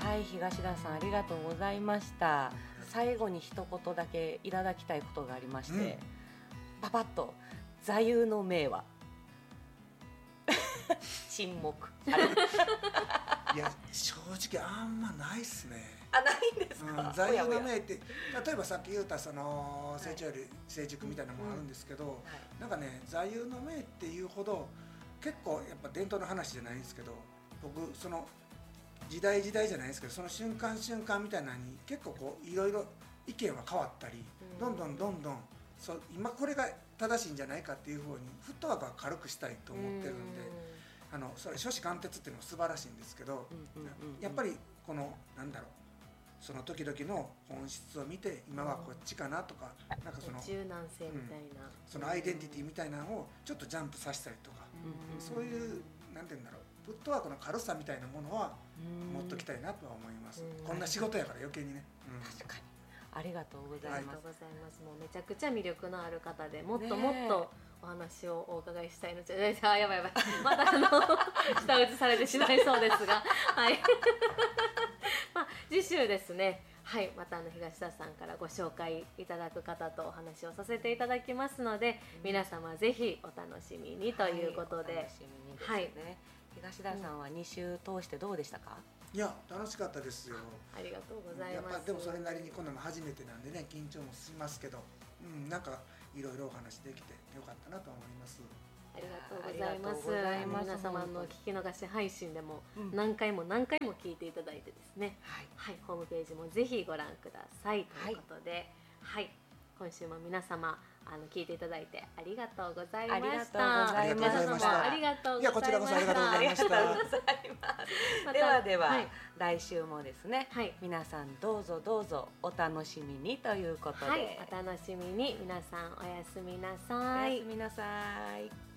はい、東田さんありがとうございました。最後に一言だけいただきたいことがありまして、パパッと座右の銘は沈黙いや正直あんまないっすね。 あ、ないんですか。 座右の銘って例えばさっき言ったその成長より成熟みたいなのもあるんですけど、なんかね座右の銘っていうほど結構やっぱ伝統の話じゃないんですけど、僕その時代じゃないですけど、その瞬間瞬間みたいなのに結構こういろいろ意見は変わったり、どんどん今これが正しいんじゃないかっていうふうにフットワークは軽くしたいと思ってるんで、それ初志貫徹っていうのも素晴らしいんですけど、やっぱりこのなんだろう、その時々の本質を見て今はこっちかなとか、なんかその柔軟性みたいな、 そのアイデンティティみたいなのをちょっとジャンプさせたりとか、そういうなんていうんだろう、フットワークの軽さみたいなものは持っときたいなとは思います。こんな仕事やから余計にね。 確かにありがとうございます。 もうめちゃくちゃ魅力のある方で、もっともっとお話をお伺いしたいので、やばいまた舌打ちされてしまいそうですが、はい。まあ次週ですね。はい、また東田さんからご紹介いただく方とお話をさせていただきますので、皆様ぜひお楽しみにということで、 楽しみにですね。東田さんは2週通してどうでしたか？ いや楽しかったですよ。 ありがとうございます。 やっぱでもそれなりに今度も初めてなんでね、緊張もしますけど、なんかいろいろお話できてよかったなと思います。 ありがとうございます。皆様の聞き逃し配信でも何回も聞いていただいてですね、はい、ホームページもぜひご覧くださいということで、はい、今週も皆様聞いていただいてありがとうございました。 ありがとうございました。 ありがとうございました。 いやこちらこそありがとうございました。 では、来週もですね、皆さんどうぞお楽しみにということで、 お楽しみに。皆さんおやすみなさい。 おやすみなさい。